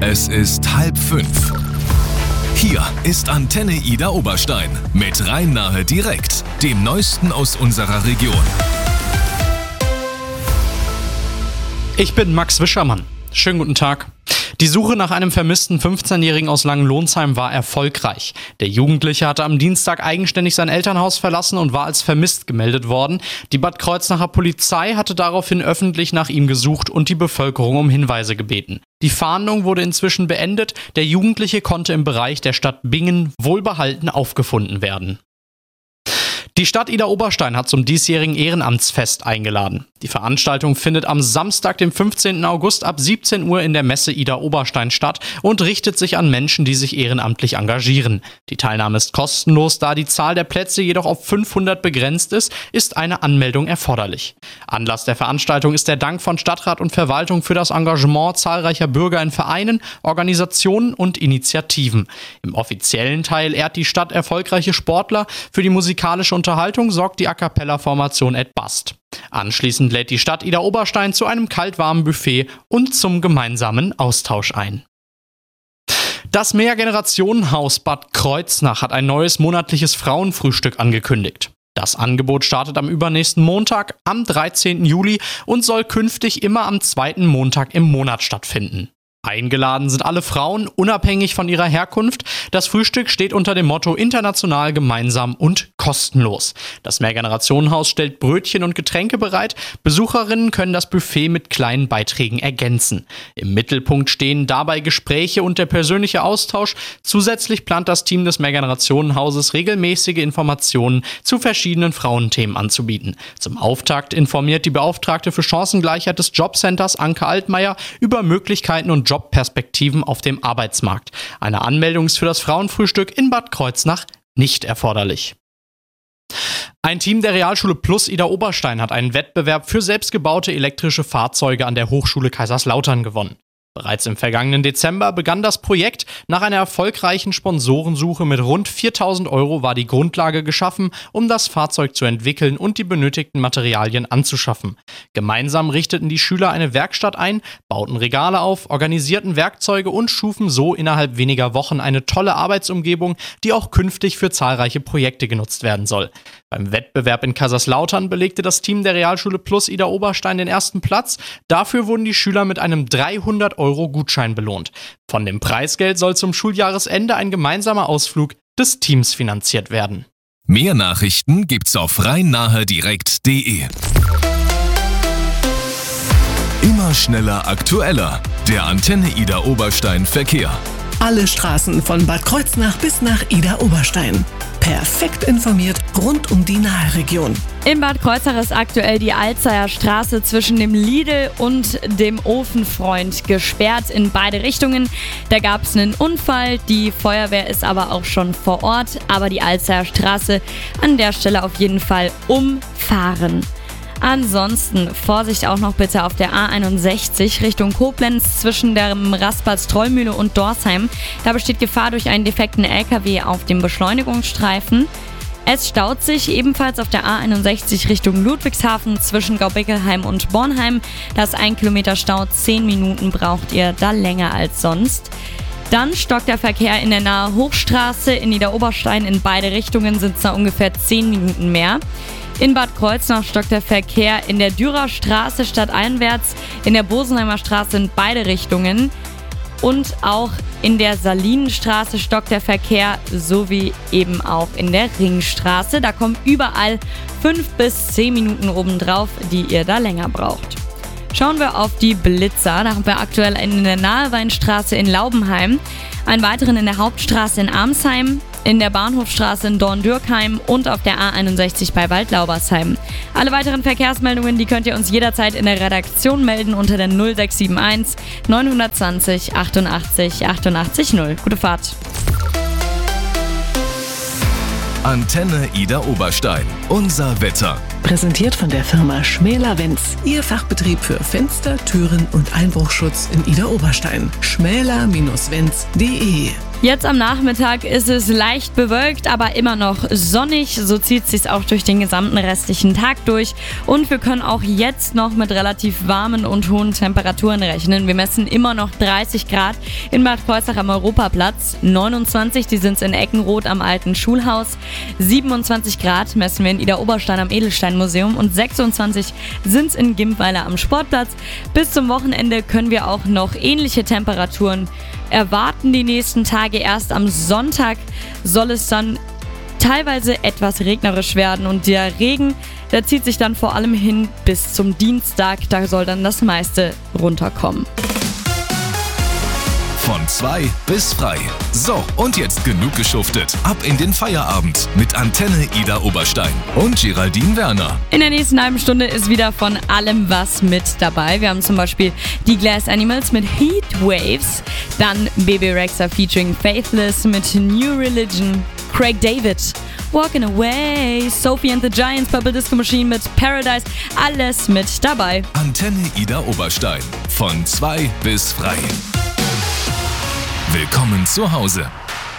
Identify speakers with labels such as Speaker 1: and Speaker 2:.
Speaker 1: Es ist 4:30. Hier ist Antenne Ida Oberstein mit Rhein-Nahe direkt, dem Neuesten aus unserer Region.
Speaker 2: Ich bin Max Wischermann. Schönen guten Tag. Die Suche nach einem vermissten 15-Jährigen aus Langenlohnsheim war erfolgreich. Der Jugendliche hatte am Dienstag eigenständig sein Elternhaus verlassen und war als vermisst gemeldet worden. Die Bad Kreuznacher Polizei hatte daraufhin öffentlich nach ihm gesucht und die Bevölkerung um Hinweise gebeten. Die Fahndung wurde inzwischen beendet. Der Jugendliche konnte im Bereich der Stadt Bingen wohlbehalten aufgefunden werden. Die Stadt Ida Oberstein hat zum diesjährigen Ehrenamtsfest eingeladen. Die Veranstaltung findet am Samstag, dem 15. August ab 17 Uhr in der Messe Ida Oberstein statt und richtet sich an Menschen, die sich ehrenamtlich engagieren. Die Teilnahme ist kostenlos, da die Zahl der Plätze jedoch auf 500 begrenzt ist eine Anmeldung erforderlich. Anlass der Veranstaltung ist der Dank von Stadtrat und Verwaltung für das Engagement zahlreicher Bürger in Vereinen, Organisationen und Initiativen. Im offiziellen Teil ehrt die Stadt erfolgreiche Sportler. Für die musikalische Unterhaltung sorgt die A-Cappella-Formation Ed Bast. Anschließend lädt die Stadt Ida Oberstein zu einem kaltwarmen Buffet und zum gemeinsamen Austausch ein. Das Mehrgenerationenhaus Bad Kreuznach hat ein neues monatliches Frauenfrühstück angekündigt. Das Angebot startet am übernächsten Montag, am 13. Juli und soll künftig immer am zweiten Montag im Monat stattfinden. Eingeladen sind alle Frauen, unabhängig von ihrer Herkunft. Das Frühstück steht unter dem Motto international, gemeinsam und kostenlos. Das Mehrgenerationenhaus stellt Brötchen und Getränke bereit. Besucherinnen können das Buffet mit kleinen Beiträgen ergänzen. Im Mittelpunkt stehen dabei Gespräche und der persönliche Austausch. Zusätzlich plant das Team des Mehrgenerationenhauses regelmäßige Informationen zu verschiedenen Frauenthemen anzubieten. Zum Auftakt informiert die Beauftragte für Chancengleichheit des Jobcenters Anke Altmaier über Möglichkeiten und Jobperspektiven auf dem Arbeitsmarkt. Eine Anmeldung ist für das Frauenfrühstück in Bad Kreuznach nicht erforderlich. Ein Team der Realschule Plus Ida Oberstein hat einen Wettbewerb für selbstgebaute elektrische Fahrzeuge an der Hochschule Kaiserslautern gewonnen. Bereits im vergangenen Dezember begann das Projekt. Nach einer erfolgreichen Sponsorensuche mit rund 4.000 € war die Grundlage geschaffen, um das Fahrzeug zu entwickeln und die benötigten Materialien anzuschaffen. Gemeinsam richteten die Schüler eine Werkstatt ein, bauten Regale auf, organisierten Werkzeuge und schufen so innerhalb weniger Wochen eine tolle Arbeitsumgebung, die auch künftig für zahlreiche Projekte genutzt werden soll. Beim Wettbewerb in Kaiserslautern belegte das Team der Realschule Plus Ida Oberstein den ersten Platz. Dafür wurden die Schüler mit einem 300 € Gutschein belohnt. Von dem Preisgeld soll zum Schuljahresende ein gemeinsamer Ausflug des Teams finanziert werden.
Speaker 1: Mehr Nachrichten gibt's auf rhein-nahe-direkt.de. Immer schneller, aktueller. Der Antenne Ida Oberstein Verkehr.
Speaker 3: Alle Straßen von Bad Kreuznach bis nach Ida Oberstein. Perfekt informiert rund um die Naheregion.
Speaker 4: In Bad Kreuznach ist aktuell die Alzeyer Straße zwischen dem Lidl und dem Ofenfreund gesperrt in beide Richtungen. Da gab es einen Unfall, die Feuerwehr ist aber auch schon vor Ort, aber die Alzeyer Straße an der Stelle auf jeden Fall umfahren. Ansonsten Vorsicht auch noch bitte auf der A61 Richtung Koblenz zwischen der Raspatz-Trollmühle und Dorsheim. Da besteht Gefahr durch einen defekten LKW auf dem Beschleunigungsstreifen. Es staut sich ebenfalls auf der A61 Richtung Ludwigshafen zwischen Gaubeckelheim und Bornheim. Da ist 1 Kilometer Stau, 10 Minuten braucht ihr da länger als sonst. Dann stockt der Verkehr in der Nahe Hochstraße in Ida Oberstein. In beide Richtungen sind es da ungefähr 10 Minuten mehr. In Bad Kreuznach stockt der Verkehr in der Dürerstraße stadteinwärts, in der Bosenheimer Straße in beide Richtungen und auch in der Salinenstraße stockt der Verkehr, sowie eben auch in der Ringstraße. Da kommen überall 5 bis 10 Minuten obendrauf, die ihr da länger braucht. Schauen wir auf die Blitzer. Da haben wir aktuell in der Naheweinstraße in Laubenheim, einen weiteren in der Hauptstraße in Armsheim, in der Bahnhofstraße in Dorn-Dürkheim und auf der A61 bei Waldlaubersheim. Alle weiteren Verkehrsmeldungen, die könnt ihr uns jederzeit in der Redaktion melden unter der 0671 920 88 88 0. Gute Fahrt.
Speaker 1: Antenne Ida Oberstein. Unser Wetter.
Speaker 3: Präsentiert von der Firma Schmäler-Wenz. Ihr Fachbetrieb für Fenster, Türen und Einbruchschutz in Ida Oberstein. schmäler-wenz.de
Speaker 4: Jetzt am Nachmittag ist es leicht bewölkt, aber immer noch sonnig. So zieht es sich auch durch den gesamten restlichen Tag durch. Und wir können auch jetzt noch mit relativ warmen und hohen Temperaturen rechnen. Wir messen immer noch 30 Grad in Bad Kreuznach am Europaplatz, 29, die sind in Eckenroth am Alten Schulhaus, 27 Grad messen wir in Idar-Oberstein am Edelsteinmuseum und 26 sind es in Gimpweiler am Sportplatz. Bis zum Wochenende können wir auch noch ähnliche Temperaturen erwarten die nächsten Tage. Erst am Sonntag soll es dann teilweise etwas regnerisch werden und der Regen, der zieht sich dann vor allem hin bis zum Dienstag. Da soll dann das meiste runterkommen.
Speaker 1: Von 2 bis frei. So, und jetzt genug geschuftet. Ab in den Feierabend mit Antenne Idar Oberstein und Geraldine Werner.
Speaker 4: In der nächsten halben Stunde ist wieder von allem was mit dabei. Wir haben zum Beispiel die Glass Animals mit Heat Waves, dann Bebe Rexha featuring Faithless mit New Religion, Craig David, Walking Away, Sophie and the Giants, Purple Disco Machine mit Paradise, alles mit dabei.
Speaker 1: Antenne Idar Oberstein. Von 2 bis frei. Willkommen zu Hause.